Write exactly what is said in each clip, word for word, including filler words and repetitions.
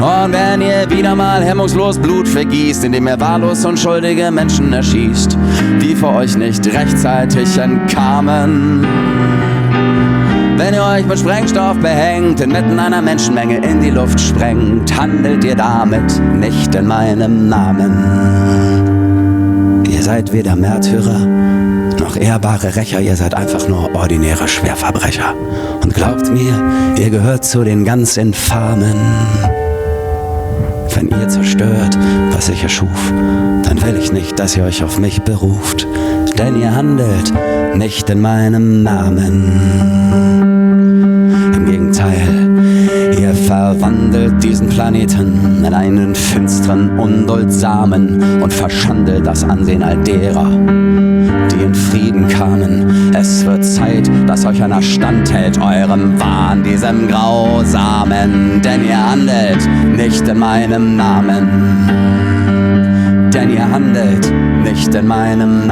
Und wenn ihr wieder mal hemmungslos Blut vergießt, indem ihr wahllos unschuldige Menschen erschießt, die vor euch nicht rechtzeitig entkamen, wenn ihr euch mit Sprengstoff behängt, inmitten einer Menschenmenge in die Luft sprengt, handelt ihr damit nicht in meinem Namen. Ihr seid weder Märtyrer noch ehrbare Rächer, ihr seid einfach nur ordinäre Schwerverbrecher. Und glaubt mir, ihr gehört zu den ganz Infamen. Wenn ihr zerstört, was ich erschuf, dann will ich nicht, dass ihr euch auf mich beruft, denn ihr handelt nicht in meinem Namen. Im Gegenteil, ihr verwandelt diesen Planeten in einen finsteren, unduldsamen und verschandelt das Ansehen all derer, die in Frieden kamen. Es wird Zeit, dass euch einer standhält, eurem Wahn, diesem Grausamen, denn ihr handelt nicht in meinem Namen. Denn ihr handelt nicht in meinem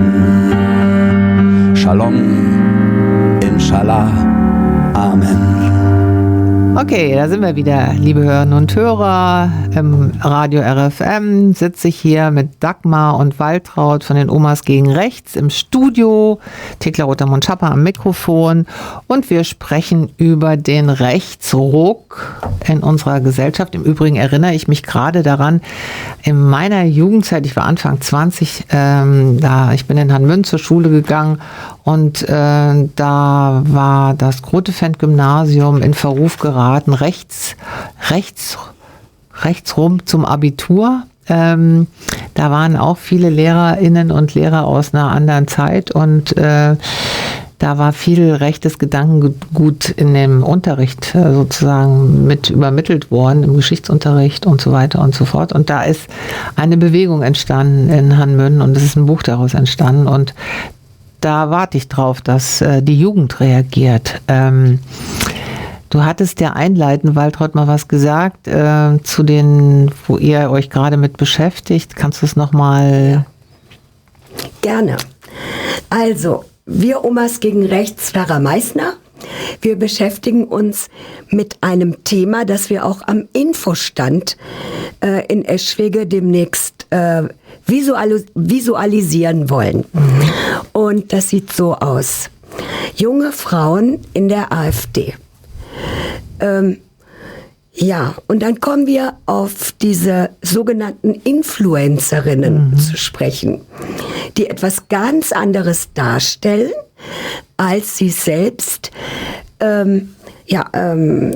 Namen. Shalom, Inshallah, Amen. Okay, da sind wir wieder, liebe Hörerinnen und Hörer. Im Radio R F M sitze ich hier mit Dagmar und Waltraud von den Omas gegen Rechts im Studio, Thekla Rotermund-Schapper am Mikrofon, und wir sprechen über den Rechtsruck in unserer Gesellschaft. Im Übrigen erinnere ich mich gerade daran, in meiner Jugendzeit, ich war Anfang zwanzig, ähm, da, ich bin in Hanmünden zur Schule gegangen und äh, da war das Grotefend-Gymnasium in Verruf geraten, rechts, rechts, rechts rum zum Abitur. Ähm, da waren auch viele Lehrerinnen und Lehrer aus einer anderen Zeit und äh, da war viel rechtes Gedankengut in dem Unterricht äh, sozusagen mit übermittelt worden, im Geschichtsunterricht und so weiter und so fort. Und da ist eine Bewegung entstanden in Hanmünden und es ist ein Buch daraus entstanden und da warte ich drauf, dass äh, die Jugend reagiert. Ähm, du hattest ja einleitend, Waltraud, mal was gesagt äh, zu den, wo ihr euch gerade mit beschäftigt. Kannst du es nochmal? Gerne. Also, wir Omas gegen Rechts, Pfarrer Meißner. Wir beschäftigen uns mit einem Thema, das wir auch am Infostand äh, in Eschwege demnächst äh, visualis- visualisieren wollen. Mhm. Und das sieht so aus. Junge Frauen in der AfD. Ähm, ja, und dann kommen wir auf diese sogenannten Influencerinnen mhm. zu sprechen, die etwas ganz anderes darstellen, als sie selbst, ähm, ja, ähm,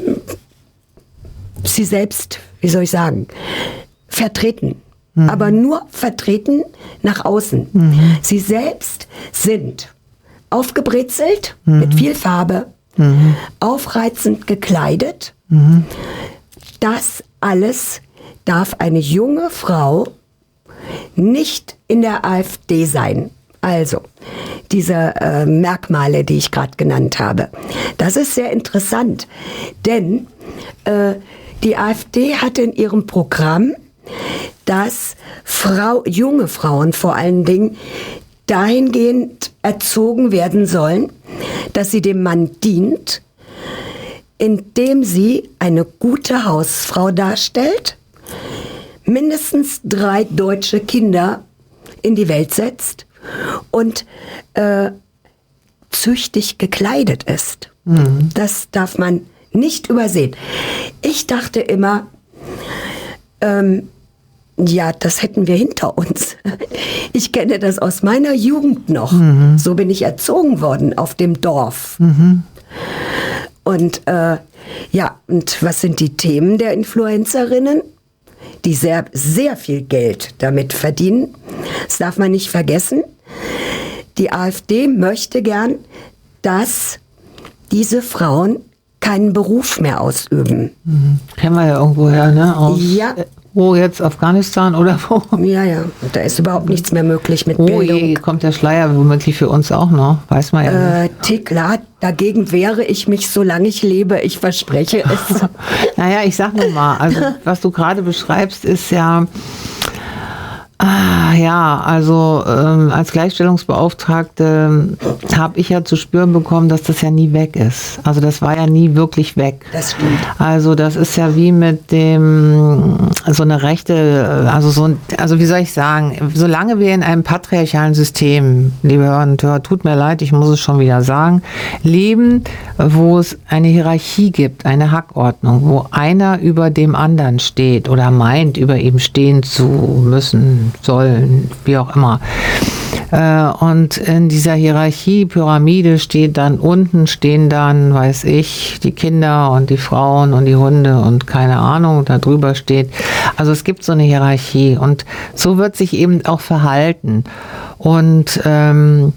sie selbst, wie soll ich sagen, vertreten. Mhm. Aber nur vertreten nach außen. Mhm. Sie selbst sind aufgebrezelt, mhm. mit viel Farbe, mhm. aufreizend gekleidet. Mhm. Das alles darf eine junge Frau nicht in der AfD sein. Also, diese äh, Merkmale, die ich gerade genannt habe. Das ist sehr interessant, denn äh, die AfD hatte in ihrem Programm, dass Frau, junge Frauen vor allen Dingen dahingehend erzogen werden sollen, dass sie dem Mann dient, indem sie eine gute Hausfrau darstellt, mindestens drei deutsche Kinder in die Welt setzt und äh, züchtig gekleidet ist. Mhm. Das darf man nicht übersehen. Ich dachte immer, ähm, ja, das hätten wir hinter uns. Ich kenne das aus meiner Jugend noch. Mhm. So bin ich erzogen worden auf dem Dorf. Mhm. Und äh, ja, und was sind die Themen der Influencerinnen? Die sehr, sehr viel Geld damit verdienen. Das darf man nicht vergessen. Die AfD möchte gern, dass diese Frauen keinen Beruf mehr ausüben. Mhm. Kennen wir ja irgendwoher, ne? Aus, ja. Wo jetzt? Afghanistan oder wo? Ja, ja. Da ist überhaupt nichts mehr möglich mit oh, Bildung. Je, kommt der Schleier womöglich für uns auch noch. Weiß man ja nicht. Äh, klar, dagegen wehre ich mich, solange ich lebe. Ich verspreche es. Naja, ich sag nur mal, also was du gerade beschreibst, ist ja... Ah, ja, also ähm, als Gleichstellungsbeauftragte habe ich ja zu spüren bekommen, dass das ja nie weg ist. Also das war ja nie wirklich weg. Das stimmt. Also das ist ja wie mit dem, so eine Rechte, also so, also wie soll ich sagen, solange wir in einem patriarchalen System, liebe Hörerinnen und Hörer, tut mir leid, ich muss es schon wieder sagen, leben, wo es eine Hierarchie gibt, eine Hackordnung, wo einer über dem anderen steht oder meint, über ihm stehen zu müssen, sollen, wie auch immer. Und in dieser Hierarchie, Pyramide steht dann unten, stehen dann, weiß ich, die Kinder und die Frauen und die Hunde und keine Ahnung, da drüber steht. Also es gibt so eine Hierarchie und so wird sich eben auch verhalten. Und ähm,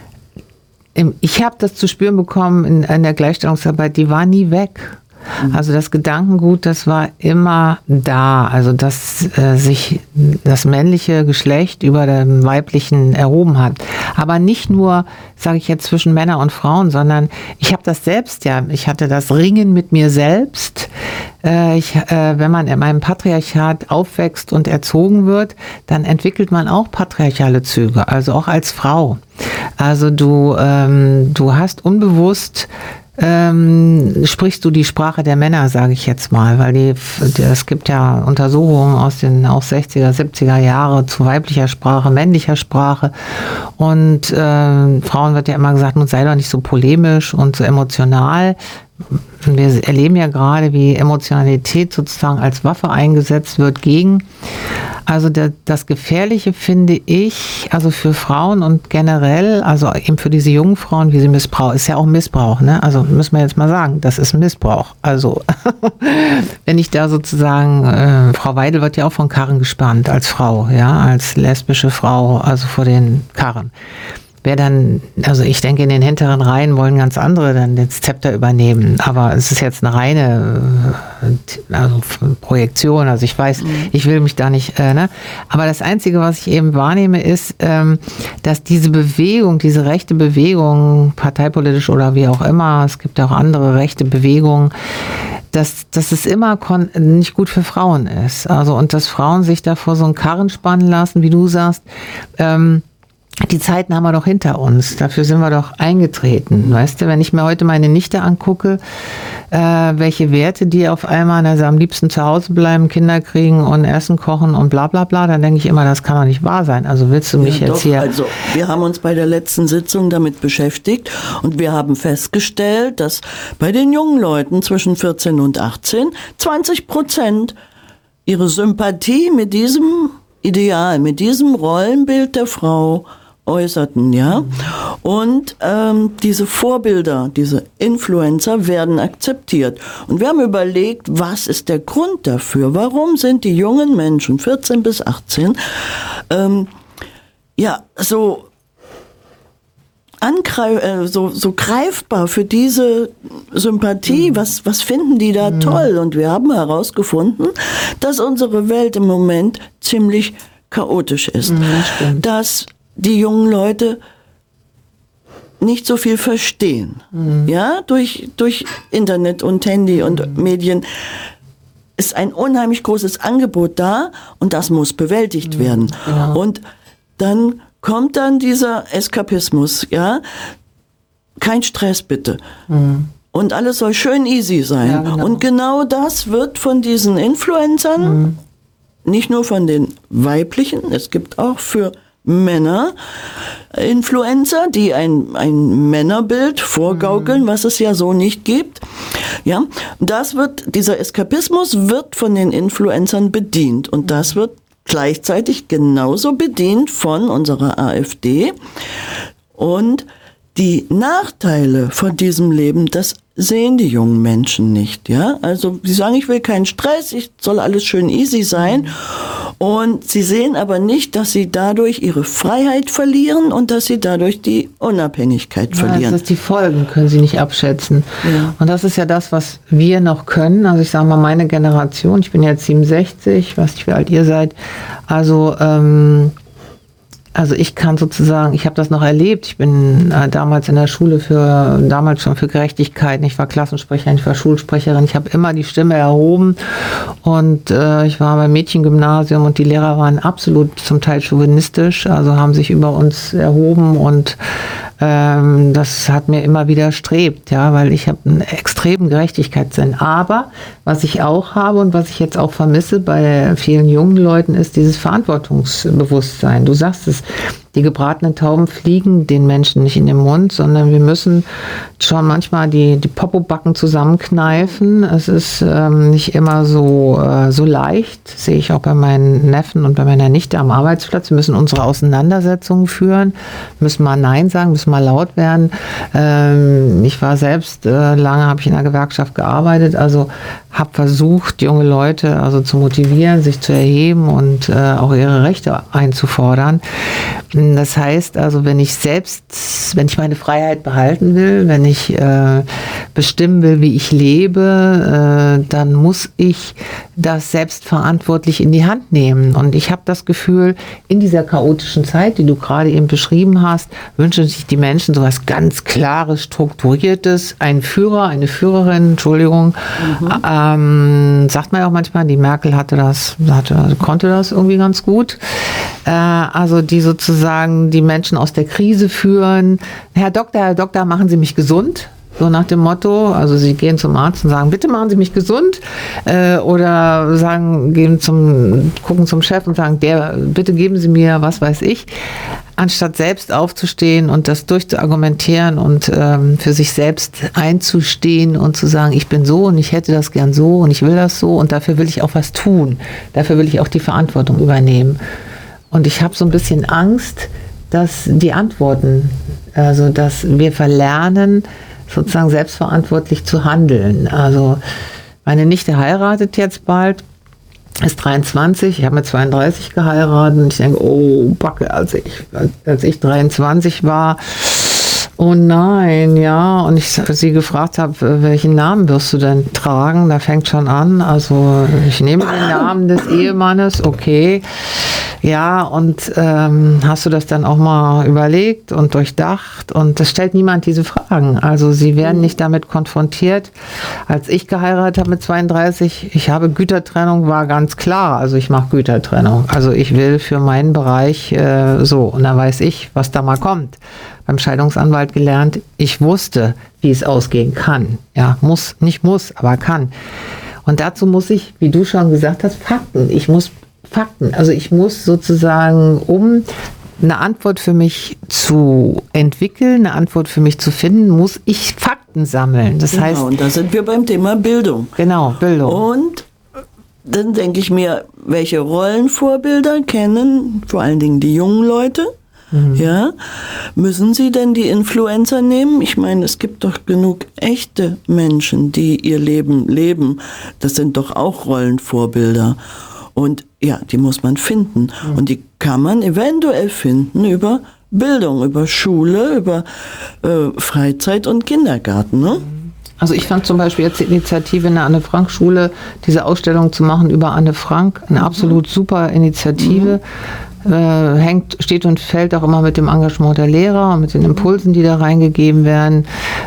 ich habe das zu spüren bekommen in, in der Gleichstellungsarbeit, die war nie weg. Also das Gedankengut, das war immer da, also dass äh, sich das männliche Geschlecht über dem weiblichen erhoben hat. Aber nicht nur, sage ich jetzt, zwischen Männern und Frauen, sondern ich habe das selbst ja, ich hatte das Ringen mit mir selbst. Äh, ich, äh, wenn man in einem Patriarchat aufwächst und erzogen wird, dann entwickelt man auch patriarchale Züge, also auch als Frau. Also du, ähm, du hast unbewusst Ähm, sprichst du die Sprache der Männer, sage ich jetzt mal, weil die, es gibt ja Untersuchungen aus den auch sechziger, siebziger Jahre zu weiblicher Sprache, männlicher Sprache und äh, Frauen wird ja immer gesagt, nun sei doch nicht so polemisch und so emotional. Wir erleben ja gerade, wie Emotionalität sozusagen als Waffe eingesetzt wird gegen. Also das, das Gefährliche finde ich, also für Frauen und generell, also eben für diese jungen Frauen, wie sie missbrauchen, ist ja auch Missbrauch, ne? Also müssen wir jetzt mal sagen, das ist Missbrauch. Also wenn ich da sozusagen, äh, Frau Weidel wird ja auch von Karren gespannt als Frau, ja, als lesbische Frau, also vor den Karren. Wer dann, also ich denke, in den hinteren Reihen wollen ganz andere dann das Zepter übernehmen. Aber es ist jetzt eine reine also Projektion. Also ich weiß, mhm. ich will mich da nicht, äh, ne? Aber das Einzige, was ich eben wahrnehme, ist, ähm, dass diese Bewegung, diese rechte Bewegung, parteipolitisch oder wie auch immer, es gibt ja auch andere rechte Bewegungen, dass, dass es immer kon- nicht gut für Frauen ist. Also und dass Frauen sich da vor so einen Karren spannen lassen, wie du sagst, ähm, die Zeiten haben wir doch hinter uns. Dafür sind wir doch eingetreten. Weißt du, wenn ich mir heute meine Nichte angucke, äh, welche Werte die auf einmal, also am liebsten zu Hause bleiben, Kinder kriegen und Essen kochen und bla bla bla, dann denke ich immer, das kann doch nicht wahr sein. Also willst du mich ja, jetzt doch, hier... Also wir haben uns bei der letzten Sitzung damit beschäftigt und wir haben festgestellt, dass bei den jungen Leuten zwischen vierzehn und achtzehn zwanzig Prozent ihre Sympathie mit diesem Ideal, mit diesem Rollenbild der Frau äußerten, ja. Und ähm, diese Vorbilder, diese Influencer werden akzeptiert. Und wir haben überlegt, was ist der Grund dafür? Warum sind die jungen Menschen, vierzehn bis achtzehn, ähm, ja, so Angreif, äh, so, so greifbar für diese Sympathie, mhm. was, was finden die da mhm. toll? Und wir haben herausgefunden, dass unsere Welt im Moment ziemlich chaotisch ist. Mhm, das dass die jungen Leute nicht so viel verstehen. Mhm. Ja, durch, durch Internet und Handy und mhm. Medien ist ein unheimlich großes Angebot da und das muss bewältigt mhm. werden. Ja. Und dann kommt dann dieser Eskapismus, ja, kein Stress bitte. Mhm. Und alles soll schön easy sein. Ja, genau. Und genau das wird von diesen Influencern, mhm. nicht nur von den weiblichen, es gibt auch für Männer Influencer, die ein, ein Männerbild vorgaukeln, mhm. was es ja so nicht gibt. Ja, das wird, dieser Eskapismus wird von den Influencern bedient und das wird gleichzeitig genauso bedient von unserer AfD. Und die Nachteile von diesem Leben, das sehen die jungen Menschen nicht, ja. Also, sie sagen, ich will keinen Stress, ich soll alles schön easy sein. Und sie sehen aber nicht, dass sie dadurch ihre Freiheit verlieren und dass sie dadurch die Unabhängigkeit ja, verlieren. Das ist die Folgen, können sie nicht abschätzen. Ja. Und das ist ja das, was wir noch können. Also ich sage mal, meine Generation, ich bin jetzt siebenundsechzig, ich weiß nicht, wie alt ihr seid. Also, ähm, also ich kann sozusagen, ich habe das noch erlebt, ich bin äh, damals in der Schule für, damals schon für Gerechtigkeit, ich war Klassensprecherin, ich war Schulsprecherin, ich habe immer die Stimme erhoben und äh, ich war beim Mädchengymnasium und die Lehrer waren absolut zum Teil chauvinistisch, also haben sich über uns erhoben und ähm, das hat mir immer widerstrebt, ja, weil ich habe einen extremen Gerechtigkeitssinn. Aber was ich auch habe und was ich jetzt auch vermisse bei vielen jungen Leuten ist dieses Verantwortungsbewusstsein. Du sagst es, die gebratenen Tauben fliegen den Menschen nicht in den Mund, sondern wir müssen schon manchmal die, die Popobacken zusammenkneifen. Es ist ähm, nicht immer so, äh, so leicht, das sehe ich auch bei meinen Neffen und bei meiner Nichte am Arbeitsplatz. Wir müssen unsere Auseinandersetzungen führen, müssen mal Nein sagen, müssen mal laut werden. Ähm, ich war selbst, äh, lange habe ich in einer Gewerkschaft gearbeitet, also habe versucht, junge Leute also zu motivieren, sich zu erheben und äh, auch ihre Rechte einzufordern. Das heißt also, wenn ich selbst, wenn ich meine Freiheit behalten will, wenn ich äh, bestimmen will, wie ich lebe, äh, dann muss ich das selbstverantwortlich in die Hand nehmen. Und ich habe das Gefühl, in dieser chaotischen Zeit, die du gerade eben beschrieben hast, wünschen sich die Menschen so was ganz Klares, Strukturiertes, einen Führer, eine Führerin, Entschuldigung, mhm. ähm, sagt man ja auch manchmal, die Merkel hatte das, hatte, konnte das irgendwie ganz gut. Äh, also die sozusagen die Menschen aus der Krise führen. Herr Doktor, Herr Doktor, machen Sie mich gesund. So nach dem Motto, also sie gehen zum Arzt und sagen, bitte machen Sie mich gesund, äh, oder sagen, gehen zum, gucken zum Chef und sagen, der, bitte geben Sie mir, was weiß ich, anstatt selbst aufzustehen und das durchzuargumentieren und ähm, für sich selbst einzustehen und zu sagen, ich bin so und ich hätte das gern so und ich will das so und dafür will ich auch was tun, dafür will ich auch die Verantwortung übernehmen. Und ich habe so ein bisschen Angst, dass die Antworten, also dass wir verlernen, sozusagen selbstverantwortlich zu handeln. Also meine Nichte heiratet jetzt bald, ist dreiundzwanzig, ich habe mit zweiunddreißig geheiratet und ich denke, oh Backe, als ich, als ich dreiundzwanzig war, oh nein, ja, und ich sie gefragt habe, welchen Namen wirst du denn tragen, da fängt schon an, also ich nehme den Namen des Ehemannes, okay. Ja, und ähm, hast du das dann auch mal überlegt und durchdacht? Und das stellt niemand diese Fragen. Also sie werden nicht damit konfrontiert. Als ich geheiratet habe mit zweiunddreißig, ich habe Gütertrennung, war ganz klar. Also ich mache Gütertrennung. Also ich will für meinen Bereich äh, so. Und dann weiß ich, was da mal kommt. Beim Scheidungsanwalt gelernt, ich wusste, wie es ausgehen kann. Ja, muss, nicht muss, aber kann. Und dazu muss ich, wie du schon gesagt hast, Fakten. Ich muss Fakten. Also ich muss sozusagen, um eine Antwort für mich zu entwickeln, eine Antwort für mich zu finden, muss ich Fakten sammeln. Das genau, heißt, und da sind wir beim Thema Bildung. Genau, Bildung. Und dann denke ich mir, welche Rollenvorbilder kennen vor allen Dingen die jungen Leute? Mhm. Ja, müssen sie denn die Influencer nehmen? Ich meine, es gibt doch genug echte Menschen, die ihr Leben leben. Das sind doch auch Rollenvorbilder. Und ja, die muss man finden. Mhm. Und die kann man eventuell finden über Bildung, über Schule, über äh, Freizeit und Kindergarten. Ne? Also ich fand zum Beispiel jetzt die Initiative in der Anne-Frank-Schule, diese Ausstellung zu machen über Anne Frank, eine mhm. absolut super Initiative. Mhm. Äh, hängt, steht und fällt auch immer mit dem Engagement der Lehrer und mit den Impulsen, die da reingegeben werden.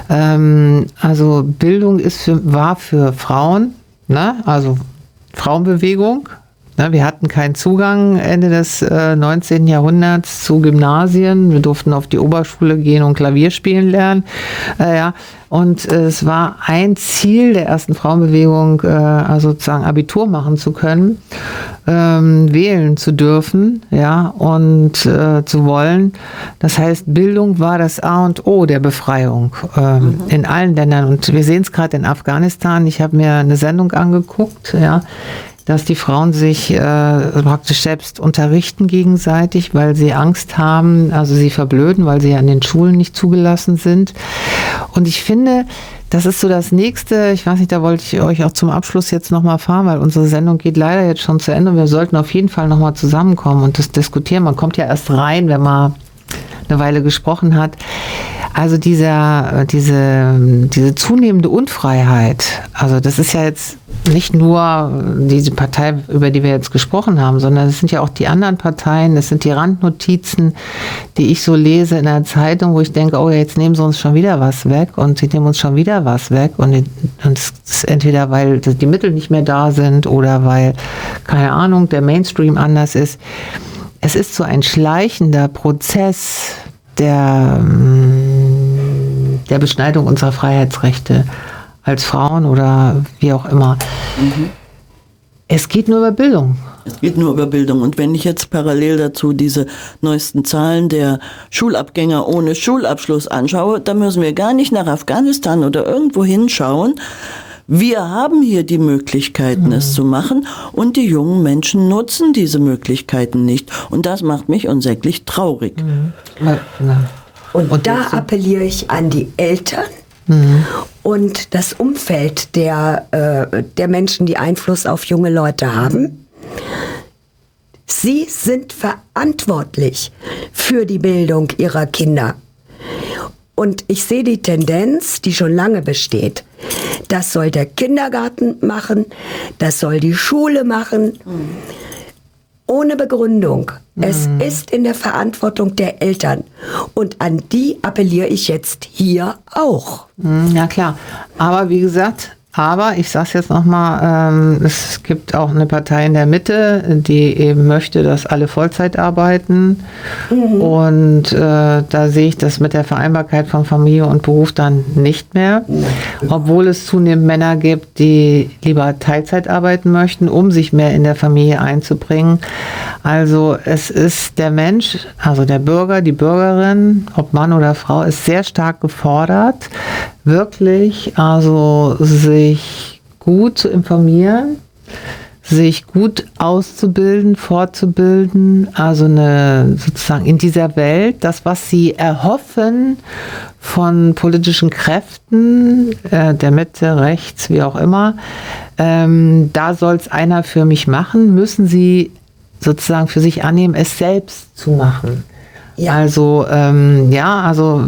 Ähm, also Bildung ist für, war für Frauen, ne? Also Frauenbewegung. Wir hatten keinen Zugang Ende des äh, neunzehnten Jahrhunderts zu Gymnasien. Wir durften auf die Oberschule gehen und Klavier spielen lernen. Äh, ja. Und äh, es war ein Ziel der ersten Frauenbewegung, äh, also sozusagen Abitur machen zu können, ähm, wählen zu dürfen, ja, und äh, zu wollen. Das heißt, Bildung war das A und O der Befreiung ähm, mhm. in allen Ländern. Und wir sehen es gerade in Afghanistan. Ich habe mir eine Sendung angeguckt, ja, dass die Frauen sich äh, praktisch selbst unterrichten gegenseitig, weil sie Angst haben, also sie verblöden, weil sie ja in den Schulen nicht zugelassen sind. Und ich finde, das ist so das Nächste, ich weiß nicht, da wollte ich euch auch zum Abschluss jetzt nochmal fahren, weil unsere Sendung geht leider jetzt schon zu Ende und wir sollten auf jeden Fall nochmal zusammenkommen und das diskutieren. Man kommt ja erst rein, wenn man eine Weile gesprochen hat. Also dieser, diese, diese zunehmende Unfreiheit, also das ist ja jetzt nicht nur diese Partei, über die wir jetzt gesprochen haben, sondern es sind ja auch die anderen Parteien, es sind die Randnotizen, die ich so lese in der Zeitung, wo ich denke, oh, jetzt nehmen sie uns schon wieder was weg und sie nehmen uns schon wieder was weg und, und es ist entweder, weil die Mittel nicht mehr da sind oder weil, keine Ahnung, der Mainstream anders ist. Es ist so ein schleichender Prozess der, der Beschneidung unserer Freiheitsrechte als Frauen oder wie auch immer. Mhm. Es geht nur über Bildung. Es geht nur über Bildung. Und wenn ich jetzt parallel dazu diese neuesten Zahlen der Schulabgänger ohne Schulabschluss anschaue, dann müssen wir gar nicht nach Afghanistan oder irgendwo hinschauen. Wir haben hier die Möglichkeiten, mhm. es zu machen, und die jungen Menschen nutzen diese Möglichkeiten nicht. Und das macht mich unsäglich traurig. Mhm. Ja. Und, und da appelliere ich an die Eltern mhm. und das Umfeld der, äh, der Menschen, die Einfluss auf junge Leute haben. Sie sind verantwortlich für die Bildung ihrer Kinder. Und ich sehe die Tendenz, die schon lange besteht. Das soll der Kindergarten machen, das soll die Schule machen, mhm. ohne Begründung. Mhm. Es ist in der Verantwortung der Eltern. Und an die appelliere ich jetzt hier auch. Mhm, ja klar, aber wie gesagt, aber ich sage es jetzt nochmal, ähm, es gibt auch eine Partei in der Mitte, die eben möchte, dass alle Vollzeit arbeiten. Mhm. Und äh, da sehe ich das mit der Vereinbarkeit von Familie und Beruf dann nicht mehr. Mhm. Obwohl es zunehmend Männer gibt, die lieber Teilzeit arbeiten möchten, um sich mehr in der Familie einzubringen. Also es ist der Mensch, also der Bürger, die Bürgerin, ob Mann oder Frau, ist sehr stark gefordert, wirklich also sich gut zu informieren, sich gut auszubilden, fortzubilden, also eine sozusagen in dieser Welt, das, was sie erhoffen von politischen Kräften, äh, der Mitte, rechts, wie auch immer, ähm, da soll es einer für mich machen, müssen sie sozusagen für sich annehmen, es selbst zu machen. Ja. Also ähm, ja, also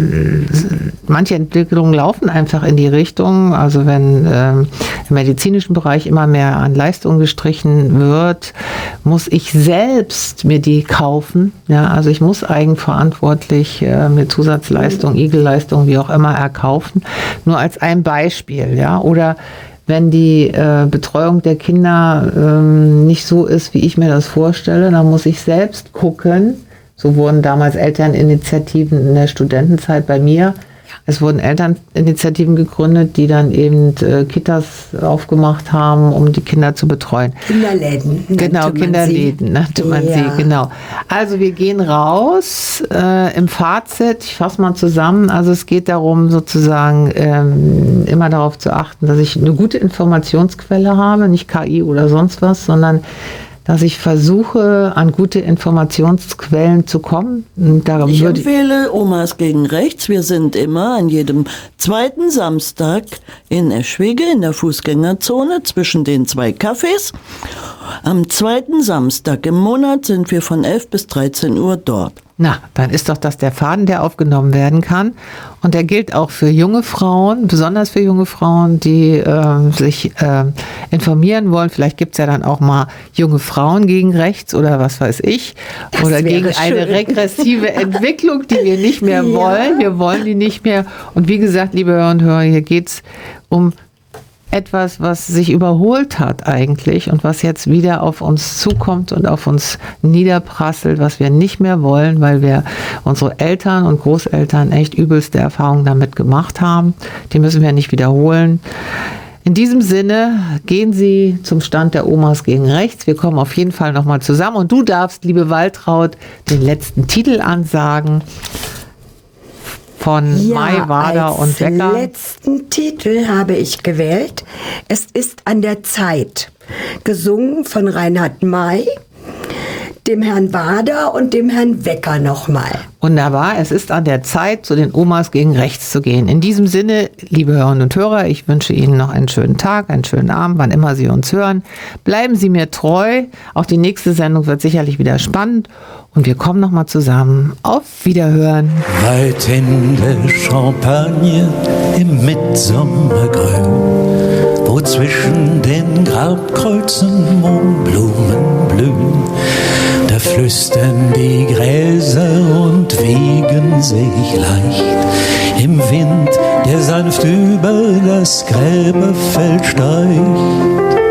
manche Entwicklungen laufen einfach in die Richtung. Also wenn ähm, im medizinischen Bereich immer mehr an Leistung gestrichen wird, muss ich selbst mir die kaufen. Ja, also ich muss eigenverantwortlich äh, mir Zusatzleistung, Igelleistung, wie auch immer erkaufen. Nur als ein Beispiel, ja, oder wenn die äh, Betreuung der Kinder ähm, nicht so ist, wie ich mir das vorstelle, dann muss ich selbst gucken. So wurden damals Elterninitiativen in der Studentenzeit bei mir. Es wurden Elterninitiativen gegründet, die dann eben äh, Kitas aufgemacht haben, um die Kinder zu betreuen. Kinderläden. Genau, Kinderläden nannte man ja. sie, genau. Also wir gehen raus äh, im Fazit, ich fasse mal zusammen, also es geht darum sozusagen ähm, immer darauf zu achten, dass ich eine gute Informationsquelle habe, nicht K I oder sonst was, sondern dass ich versuche, an gute Informationsquellen zu kommen. Darum ich empfehle Omas gegen Rechts. Wir sind immer an jedem zweiten Samstag in Eschwege in der Fußgängerzone zwischen den zwei Cafés. Am zweiten Samstag im Monat sind wir von elf bis dreizehn Uhr dort. Na, dann ist doch das der Faden, der aufgenommen werden kann. Und der gilt auch für junge Frauen, besonders für junge Frauen, die äh, sich äh, informieren wollen. Vielleicht gibt es ja dann auch mal junge Frauen gegen rechts oder was weiß ich. Das oder gegen schön. Eine regressive Entwicklung, die wir nicht mehr ja. wollen. Wir wollen die nicht mehr. Und wie gesagt, liebe Hörer und Hörer, hier geht es um etwas, was sich überholt hat eigentlich und was jetzt wieder auf uns zukommt und auf uns niederprasselt, was wir nicht mehr wollen, weil wir unsere Eltern und Großeltern echt übelste Erfahrungen damit gemacht haben. Die müssen wir nicht wiederholen. In diesem Sinne gehen Sie zum Stand der Omas gegen Rechts. Wir kommen auf jeden Fall nochmal zusammen und du darfst, liebe Waltraud, den letzten Titel ansagen. Von ja, Mai, Wader und Becker. Als letzten Titel habe ich gewählt. Es ist an der Zeit. Gesungen von Reinhard May. dem Herrn Bader und dem Herrn Wecker nochmal. Wunderbar, es ist an der Zeit, zu den Omas gegen rechts zu gehen. In diesem Sinne, liebe Hörerinnen und Hörer, ich wünsche Ihnen noch einen schönen Tag, einen schönen Abend, wann immer Sie uns hören. Bleiben Sie mir treu, auch die nächste Sendung wird sicherlich wieder spannend und wir kommen nochmal zusammen. Auf Wiederhören. Weit in der Champagne im Mitsommergrün, wo zwischen den Grabkreuzen Mohnblumen blühen, da flüstern die Gräser und wiegen sich leicht im Wind, der sanft über das Gräberfeld streicht.